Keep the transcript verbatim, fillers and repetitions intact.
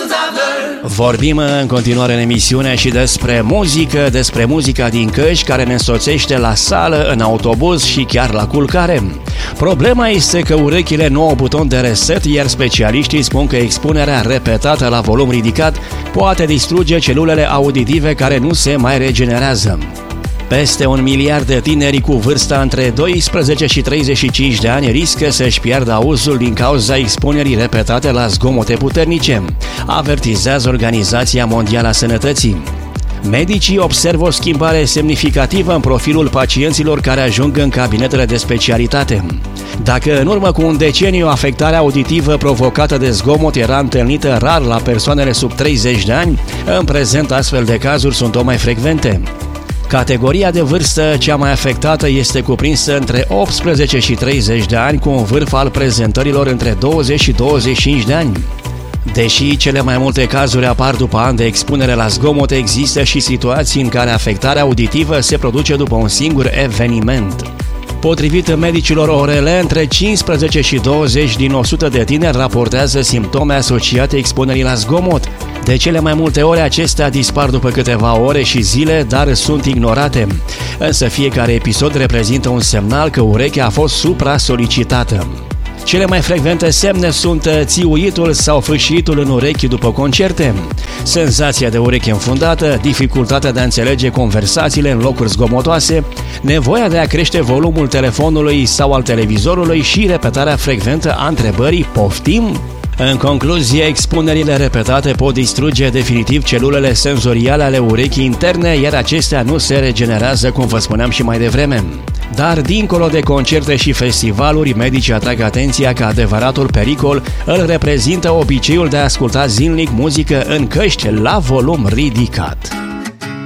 Vorbim în continuare în emisiune și despre muzică, despre muzica din căști care ne însoțește la sală, în autobuz și chiar la culcare. Problema este că urechile nu au buton de reset, iar specialiștii spun că expunerea repetată la volum ridicat poate distruge celulele auditive care nu se mai regenerează. Peste un miliard de tineri cu vârsta între doisprezece și treizeci și cinci de ani riscă să-și piardă auzul din cauza expunerii repetate la zgomote puternice, avertizează Organizația Mondială a Sănătății. Medicii observă o schimbare semnificativă în profilul pacienților care ajung în cabinetele de specialitate. Dacă în urmă cu un deceniu afectarea auditivă provocată de zgomot era întâlnită rar la persoanele sub treizeci de ani, în prezent astfel de cazuri sunt o mai frecvente. Categoria de vârstă cea mai afectată este cuprinsă între optsprezece și treizeci de ani, cu un vârf al prezentărilor între douăzeci și douăzeci și cinci de ani. Deși cele mai multe cazuri apar după ani de expunere la zgomot, există și situații în care afectarea auditivă se produce după un singur eveniment. Potrivit medicilor O R L, între cincisprezece și douăzeci din o sută de tineri raportează simptome asociate expunerii la zgomot. De cele mai multe ori acestea dispar după câteva ore și zile, dar sunt ignorate. Însă fiecare episod reprezintă un semnal că urechea a fost supra-solicitată. Cele mai frecvente semne sunt țiuitul sau fâșiitul în urechi după concerte, senzația de ureche înfundată, dificultatea de a înțelege conversațiile în locuri zgomotoase, nevoia de a crește volumul telefonului sau al televizorului și repetarea frecventă a întrebării "poftim?". În concluzie, expunerile repetate pot distruge definitiv celulele senzoriale ale urechii interne, iar acestea nu se regenerează, cum vă spuneam și mai devreme. Dar, dincolo de concerte și festivaluri, medicii atrag atenția că adevăratul pericol îl reprezintă obiceiul de a asculta zilnic muzică în căști la volum ridicat.